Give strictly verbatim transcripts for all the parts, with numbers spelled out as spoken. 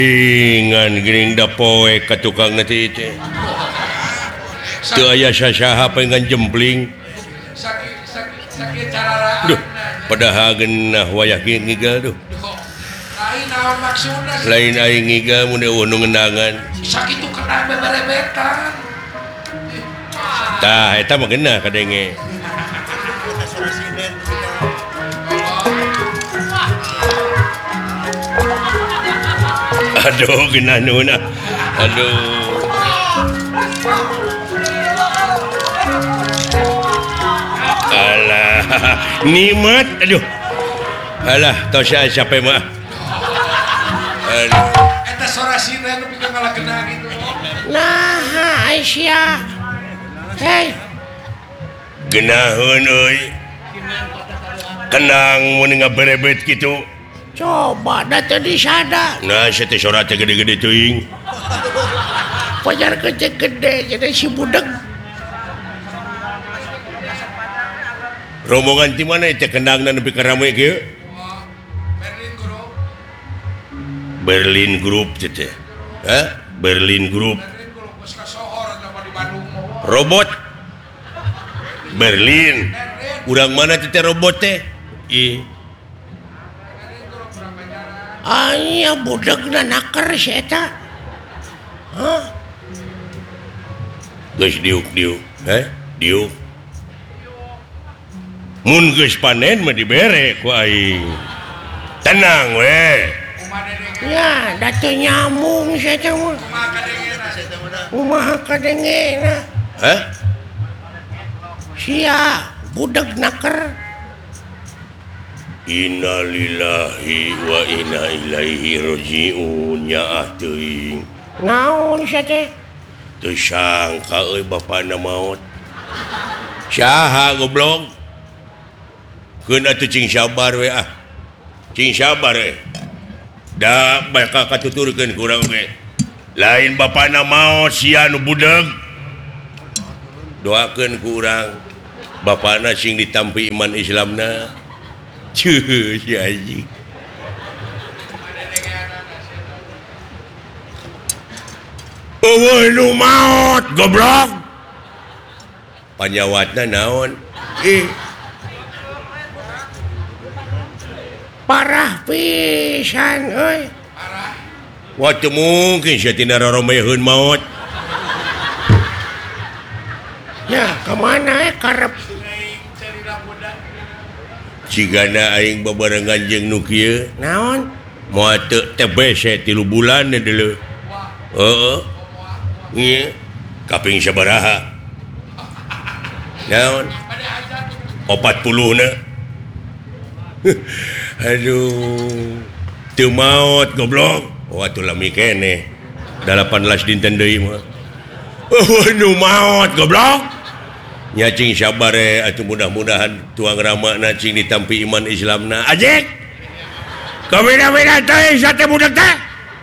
Ingan da poe ka tukang nanti itu aya syaha pengen jembling Duh padahal genah wayah ngigal duh lain aing ngigal mun unu ngendangan sakitu kena beberebetan tah eta mah geunah kadenge aduh genah nuna aduh alah nikmat aduh alah tau siapa mah aduh eta sorasina nu pikeun ngalah genah gitu nah Aisyah hei genaheun euy kenang mun ngaberebet kitu coba da tadi sada nah saya teh sorat teh gede-gede teuing pajar gede-gede jadi si budeg rombongan di mana teh kendangna nepi ka rame kieu Berlin Group Berlin Group teh hah Berlin Group Berlin Group geus ka sohor eta di Bandung robot Berlin urang mana teh robot teh ih aya budegna naker si eta hah geus diuk-diuk heh diuk mun geus panen mah dibere ku aing tenang we ya da teu nyambung si eta mah kumaha kadengena hah sia budeg naker innalillahi wa inna ilaihi rajiun nyaah teuing naon sia teh teu sangka euy bapana maot saha goblok keun atuh cing sabar we ah cing sabar we da bakal katuturkeun ku urang ge lain bapana maot sia nu budeg doakeun ku urang bapana sing ditampi iman Islamna cuh si anjing eueuh nu maot goblok panyawatna naon ih parah pisan euy wah teu mungkin sia tina raromeheun maot ya kemana eh karep cigana aing babarengan jeung nu kieu naon moal teu teh bese tilu bulan deuleu heeh ieu kaping sabaraha naon opat puluh na aduh teu maot goblok wah teu lami keneh delapan belas dinten deui mah oh nu maot goblok nya cing sabar e atuh mudah-mudahan tuang ramana cing ditampi iman Islamna ajek kabeda-beda teh sate budak teh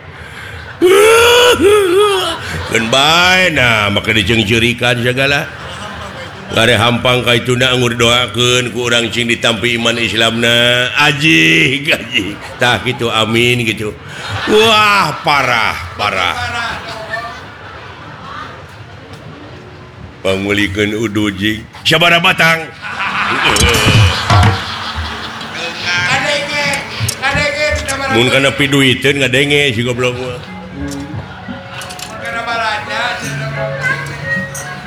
keun bae nah maka dijeung-jeurikan segala ngare hampang ka ituna anggur doakeun ku urang cing ditampi iman Islamna ajik ajik tah kitu amin gitu wah parah parah pangulikeun udu jing sabaraha batang kadenge kadenge mun kana piduiteun ngadenge si goblok mah